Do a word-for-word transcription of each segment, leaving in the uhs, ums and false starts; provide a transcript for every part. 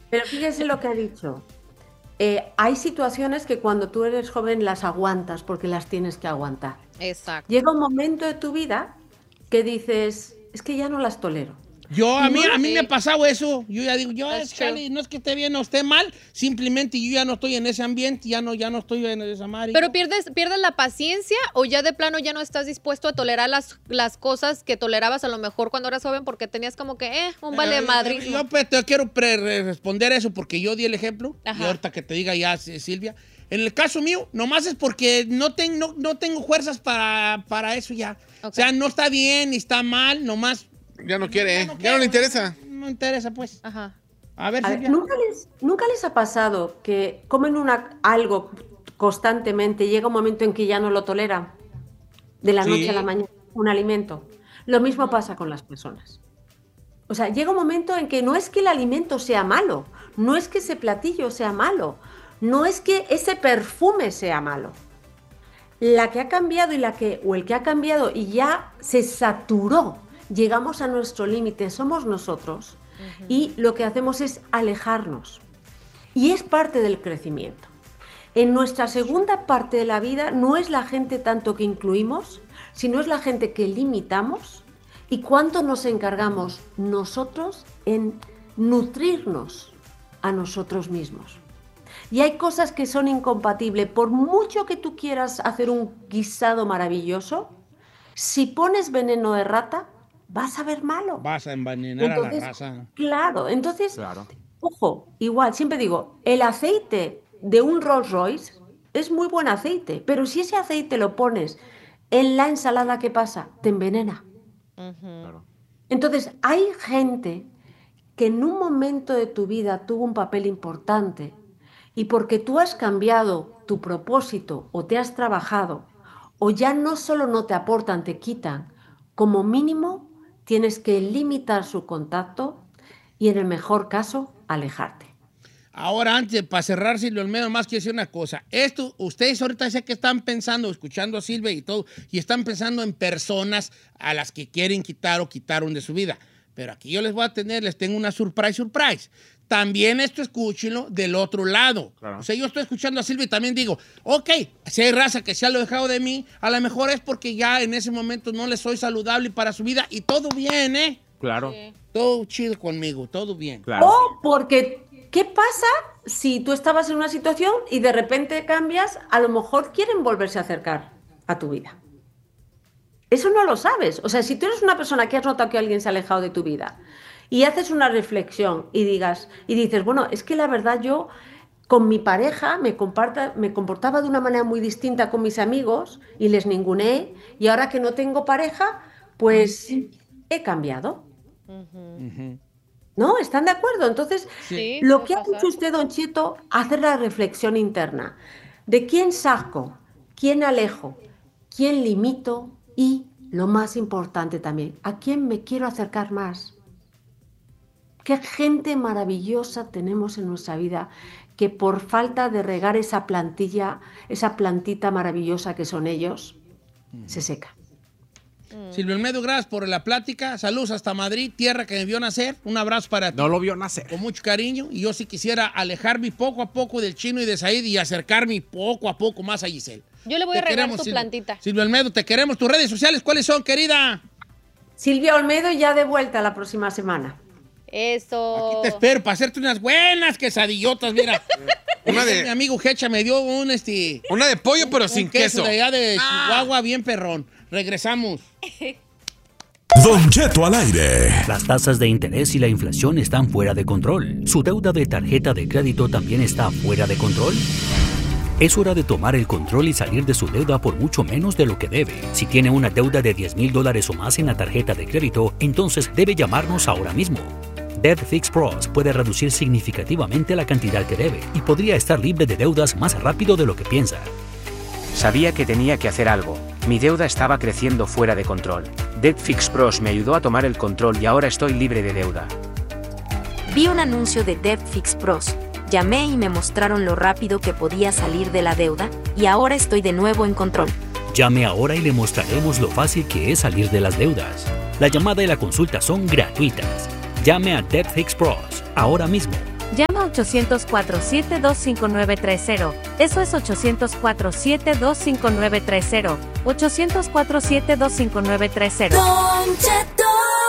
Pero fíjese lo que ha dicho. Eh, hay situaciones que cuando tú eres joven las aguantas porque las tienes que aguantar. Exacto. Llega un momento de tu vida que dices, es que ya no las tolero. Yo, a Y mí, no a mí sí. me ha pasado eso. Yo ya digo, yo, That's es, Charlie, no es que esté bien o esté mal, simplemente yo ya no estoy en ese ambiente, ya no, ya no estoy en esa madre. Pero pierdes, pierdes la paciencia o ya de plano ya no estás dispuesto a tolerar las, las cosas que tolerabas a lo mejor cuando eras joven porque tenías como que, eh, un vale madrid. Yo, yo, pues, te quiero pre- re- responder eso porque yo di el ejemplo. Ajá. Y ahorita que te diga ya, sí, Silvia. En el caso mío, nomás es porque no, ten- no, no tengo fuerzas para, para eso ya. Ok. O sea, no está bien ni está mal, nomás Ya no quiere, ya ¿eh? no Ya quiero, no le interesa. No me interesa, pues. Ajá. A ver, A ver, Silvia. ¿nunca les, ¿nunca les ha pasado que comen una, algo constantemente y llega un momento en que ya no lo toleran? De la Sí. noche a la mañana, un alimento. Lo mismo pasa con las personas. O sea, llega un momento en que no es que el alimento sea malo, no es que ese platillo sea malo, no es que ese perfume sea malo. La que ha cambiado y la que, o el que ha cambiado y ya se saturó, llegamos a nuestro límite, somos nosotros, y lo que hacemos es alejarnos. Y es parte del crecimiento. En nuestra segunda parte de la vida no es la gente tanto que incluimos, sino es la gente que limitamos y cuánto nos encargamos nosotros en nutrirnos a nosotros mismos. Y hay cosas que son incompatibles. Por mucho que tú quieras hacer un guisado maravilloso, si pones veneno de rata, vas a ver malo. Vas a envenenar Entonces, a la raza. claro, entonces, Claro. ojo, igual, siempre digo, el aceite de un Rolls Royce es muy buen aceite, pero si ese aceite lo pones en la ensalada, ¿qué pasa? Te envenena. Claro. Entonces, hay gente que en un momento de tu vida tuvo un papel importante y porque tú has cambiado tu propósito o te has trabajado o ya no solo no te aportan, te quitan, como mínimo tienes que limitar su contacto y en el mejor caso alejarte. Ahora, antes, para cerrar, Silvio Olmedo, más quiero decir una cosa. Esto, ustedes ahorita sé que están pensando, escuchando a Silvia y todo, y están pensando en personas a las que quieren quitar o quitaron de su vida. Pero aquí yo les voy a tener, les tengo una surprise, surprise. También esto escúchenlo del otro lado. Claro. O sea, yo estoy escuchando a Silvia y también digo, ok, si hay raza que se ha alejado de mí, a lo mejor es porque ya en ese momento no les soy saludable para su vida y todo bien, ¿eh? Claro. Sí. Todo chido conmigo, todo bien. Claro. O porque, ¿qué pasa si tú estabas en una situación y de repente cambias? A lo mejor quieren volverse a acercar a tu vida. Eso no lo sabes. O sea, si tú eres una persona que has notado que alguien se ha alejado de tu vida y haces una reflexión y digas y dices, bueno, es que la verdad yo con mi pareja me, comparta, me comportaba de una manera muy distinta con mis amigos y les ninguneé y ahora que no tengo pareja, pues he cambiado. Ujú. ¿No? ¿Están de acuerdo? Entonces, Sí, lo puede que ha pasar. dicho usted, don Cheto, hacer la reflexión interna. ¿De quién saco? ¿Quién alejo? ¿Quién limito? Y, lo más importante también, ¿a quién me quiero acercar más? Qué gente maravillosa tenemos en nuestra vida que por falta de regar esa plantilla, esa plantita maravillosa que son ellos, se seca. Silvio Olmedo, gracias por la plática. Saludos hasta Madrid, tierra que me vio nacer. Un abrazo para ti. No lo vio nacer. Con mucho cariño. Y yo sí quisiera alejarme poco a poco del Chino y de Said y acercarme poco a poco más a Giselle. Yo le voy a Te regar queremos, tu Silvio. plantita. Silvio Olmedo, te queremos. ¿Tus redes sociales cuáles son, querida? Silvia Olmedo ya de vuelta la próxima semana. Eso. Aquí te espero para hacerte unas buenas quesadillotas, mira. Una Mi de, amigo Hecha me dio un, este, una de pollo, pero un sin queso queso. de allá de Chihuahua, bien perrón. Regresamos. Don Cheto al aire. Las tasas de interés y la inflación están fuera de control. ¿Su deuda de tarjeta de crédito también está fuera de control? Es hora de tomar el control y salir de su deuda por mucho menos de lo que debe. Si tiene una deuda de diez mil dólares o más en la tarjeta de crédito, entonces debe llamarnos ahora mismo. Debt Fix Pros puede reducir significativamente la cantidad que debe y podría estar libre de deudas más rápido de lo que piensa. Sabía que tenía que hacer algo. Mi deuda estaba creciendo fuera de control. Debt Fix Pros me ayudó a tomar el control y ahora estoy libre de deuda. Vi un anuncio de Debt Fix Pros. Llamé y me mostraron lo rápido que podía salir de la deuda y ahora estoy de nuevo en control. Llame ahora y le mostraremos lo fácil que es salir de las deudas. La llamada y la consulta son gratuitas. Llame a Debt Fix Pros ahora mismo. Llama ocho cero cero, cuatro siete dos, cinco nueve tres cero. Eso es ocho cero cero, cuatro siete dos, cinco nueve tres cero. ocho cero cero, cuatro siete dos, cinco nueve tres cero. Don Cheto.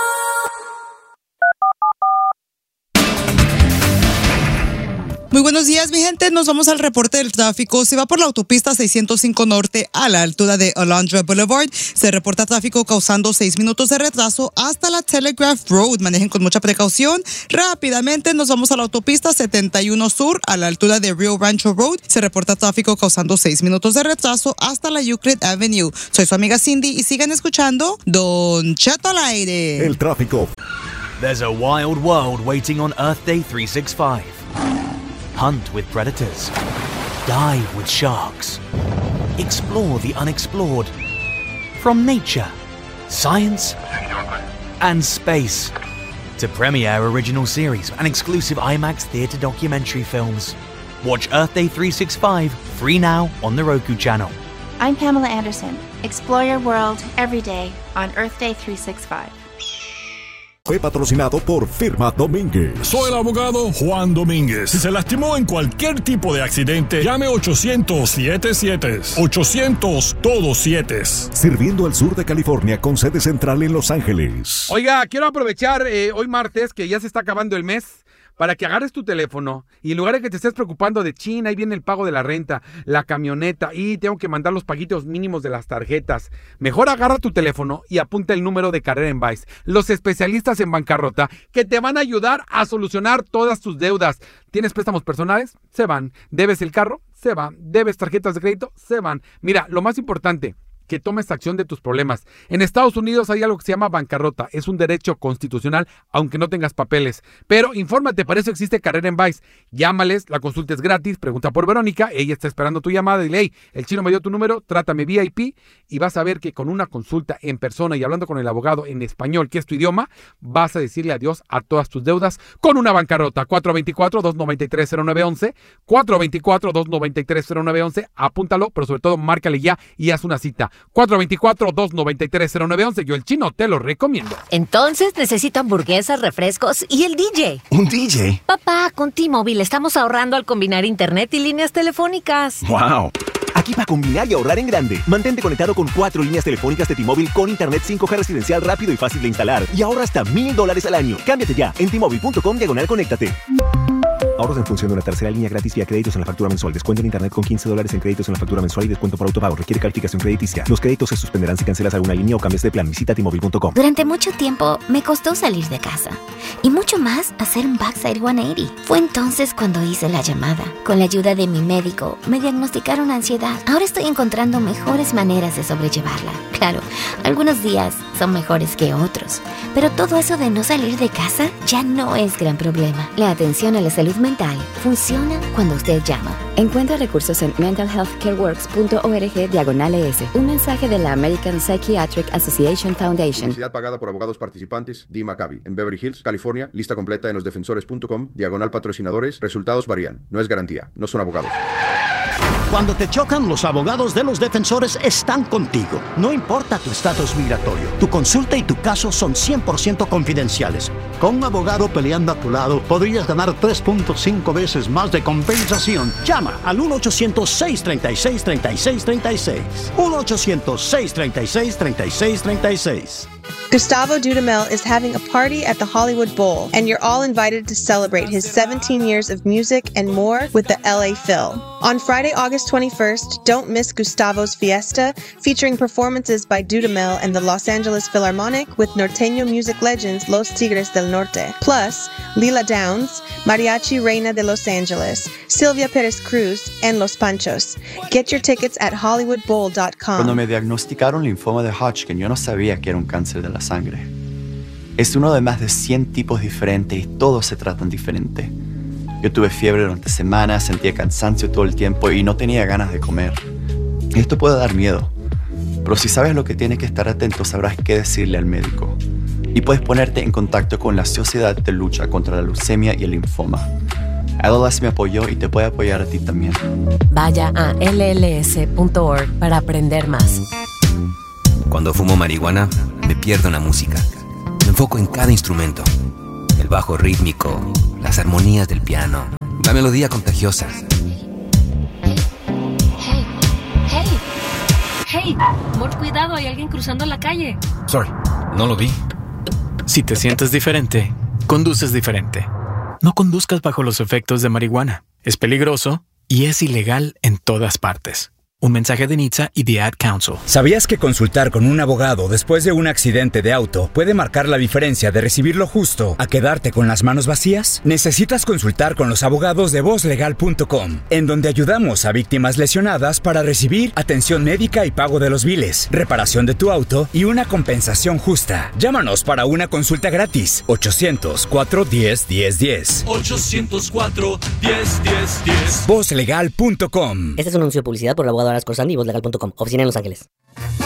Muy buenos días, mi gente. Nos vamos al reporte del tráfico. Se va por la autopista seiscientos cinco Norte a la altura de Alondra Boulevard. Se reporta tráfico causando seis minutos de retraso hasta la Telegraph Road. Manejen con mucha precaución. Rápidamente nos vamos a la autopista setenta y uno Sur a la altura de Rio Rancho Road. Se reporta tráfico causando seis minutos de retraso hasta la Euclid Avenue. Soy su amiga Cindy y sigan escuchando Don Cheto al aire. El tráfico. There's a wild world waiting on Earth Day three sixty-five. Hunt with predators. Dive with sharks. Explore the unexplored. From nature, science, and space. To premiere original series and exclusive IMAX theater documentary films. Watch Earth Day three sixty-five free now on the Roku channel. I'm Pamela Anderson. Explore your world every day on Earth Day three sixty-five. Fue patrocinado por Firma Domínguez. Soy el abogado Juan Domínguez. Si se lastimó en cualquier tipo de accidente, llame ochocientos siete siete. ochocientos todos siete. Sirviendo al sur de California con sede central en Los Ángeles. Oiga, quiero aprovechar eh, hoy martes, que ya se está acabando el mes, para que agarres tu teléfono y en lugar de que te estés preocupando de China, ahí viene el pago de la renta, la camioneta y tengo que mandar los paguitos mínimos de las tarjetas. Mejor agarra tu teléfono y apunta el número de Carrera en Vice, los especialistas en bancarrota que te van a ayudar a solucionar todas tus deudas. ¿Tienes préstamos personales? Se van. ¿Debes el carro? Se van. ¿Debes tarjetas de crédito? Se van. Mira, lo más importante, que tomes acción de tus problemas. En Estados Unidos hay algo que se llama bancarrota. Es un derecho constitucional, aunque no tengas papeles. Pero infórmate, para eso existe Carrera en Vice. Llámales, la consulta es gratis, pregunta por Verónica, ella está esperando tu llamada. Dile, hey, el chino me dio tu número, trátame V I P y vas a ver que con una consulta en persona y hablando con el abogado en español, que es tu idioma, vas a decirle adiós a todas tus deudas con una bancarrota. cuatro dos cuatro, dos nueve tres, cero nueve uno uno. cuatro dos cuatro, dos nueve tres, cero nueve uno uno. Apúntalo, pero sobre todo márcale ya y haz una cita. cuatro dos cuatro, dos nueve tres, cero nueve uno uno. Yo el chino te lo recomiendo. Entonces necesito hamburguesas, refrescos y el D J. ¿Un D J? Papá, con T-Mobile estamos ahorrando al combinar internet y líneas telefónicas. ¡Wow! Aquí para combinar y ahorrar en grande. Mantente conectado con cuatro líneas telefónicas de T-Mobile con internet cinco G residencial rápido y fácil de instalar. Y ahorra hasta mil dólares al año. Cámbiate ya en T Mobile punto com diagonal conéctate. Ahorros en función de una tercera línea gratis vía créditos en la factura mensual. Descuento en internet con quince dólares en créditos en la factura mensual y descuento por autopago. Requiere calificación crediticia. Los créditos se suspenderán si cancelas alguna línea o cambias de plan. Visita T Mobile punto com. Durante mucho tiempo me costó salir de casa. Y mucho más hacer un backside ciento ochenta. Fue entonces cuando hice la llamada. Con la ayuda de mi médico, me diagnosticaron ansiedad. Ahora estoy encontrando mejores maneras de sobrellevarla. Claro, algunos días son mejores que otros. Pero todo eso de no salir de casa ya no es gran problema. La atención a la salud mental funciona cuando usted llama. Encuentra recursos en mental health care works punto org diagonal es. Un mensaje de la American Psychiatric Association Foundation. Publicidad pagada por abogados participantes. Dee Maccabi, en Beverly Hills, California. Lista completa en los defensores punto com, diagonal patrocinadores. Resultados varían. No es garantía. No son abogados. Cuando te chocan, los abogados de los defensores están contigo. No importa tu estatus migratorio, tu consulta y tu caso son cien por ciento confidenciales. Con un abogado peleando a tu lado, podrías ganar tres punto cinco veces más de compensación. Llama al uno ochocientos, seis treinta y seis, treinta y seis treinta y seis. uno ochocientos, seis treinta y seis, treinta y seis treinta y seis. Gustavo Dudamel is having a party at the Hollywood Bowl, and you're all invited to celebrate his seventeen years of music and more with the L A Phil. On Friday, August twenty-first, don't miss Gustavo's Fiesta, featuring performances by Dudamel and the Los Angeles Philharmonic with norteño music legends Los Tigres del Norte. Plus, Lila Downs, Mariachi Reina de Los Angeles, Silvia Perez Cruz, and Los Panchos. Get your tickets at hollywood bowl dot com. Cuando me diagnosticaron linfoma de Hodgkin, yo no sabía que era un cáncer de la sangre. Es uno de más de cien tipos diferentes y todos se tratan diferente. Yo tuve fiebre durante semanas, sentía cansancio todo el tiempo y no tenía ganas de comer. Esto puede dar miedo, pero si sabes lo que tienes que estar atento, sabrás qué decirle al médico. Y puedes ponerte en contacto con la Sociedad de Lucha contra la Leucemia y el Linfoma. L L S me apoyó y te puede apoyar a ti también. Vaya a L L S punto org para aprender más. Cuando fumo marihuana, me pierdo en la música. Me enfoco en cada instrumento. El bajo rítmico, las armonías del piano, La melodía contagiosa. Hey, hey, hey, amor, cuidado, hay alguien cruzando la calle. Sorry, no lo vi. Si te sientes diferente, conduces diferente. No conduzcas bajo los efectos de marihuana. Es peligroso y es ilegal en todas partes. Un mensaje de N H T S A y The Ad Council. ¿Sabías que consultar con un abogado después de un accidente de auto puede marcar la diferencia de recibir lo justo a quedarte con las manos vacías? Necesitas consultar con los abogados de voz legal punto com, en donde ayudamos a víctimas lesionadas para recibir atención médica y pago de los biles, reparación de tu auto y una compensación justa. Llámanos para una consulta gratis. ochocientos, cuatro uno cero, uno cero uno cero. ochocientos cuatro, diez, diez, diez. voz legal punto com. Este es un anuncio de publicidad por el abogado Aras Corsandi y voz legal punto com. Oficina en Los Ángeles.